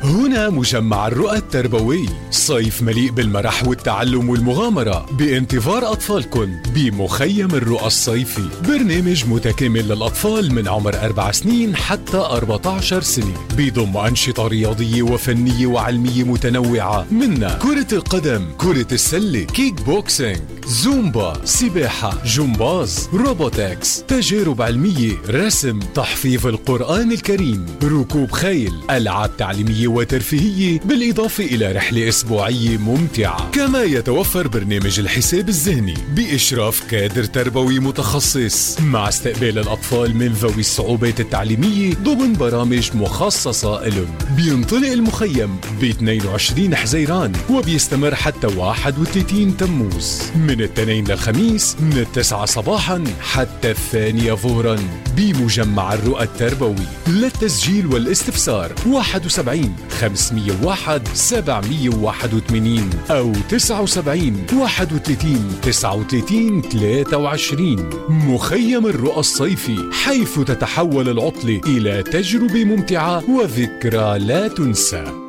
هنا مجمع الرؤى التربوي، صيف مليء بالمرح والتعلم والمغامرة بانتظار أطفالكم بمخيم الرؤى الصيفي. برنامج متكامل للأطفال من عمر 4 سنين حتى 14 سنة، بيضم أنشطة رياضية وفنية وعلمية متنوعة، منها كرة القدم، كرة السلة، كيك بوكسينج، زومبا، سباحة، جمباز، روبوتكس، تجارب علمية، رسم، تحفيظ القرآن الكريم، ركوب خيل، ألعاب تعليمية وترفيهية، بالإضافة إلى رحلة أسبوعية ممتعة. كما يتوفر برنامج الحساب الذهني بإشراف كادر تربوي متخصص، مع استقبال الأطفال من ذوي الصعوبات التعليمية ضمن برامج مخصصة لهم. بينطلق المخيم ب 22 حزيران وبيستمر حتى 31 تموز، من الاثنين للخميس من 9 صباحا حتى 2 ظهرا بمجمع الرؤى التربوي. للتسجيل والاستفسار 71 501 781 أو 79 31 39 23. مخيم الرؤى الصيفي، حيث تتحول العطلة إلى تجربة ممتعة وذكرى لا تنسى.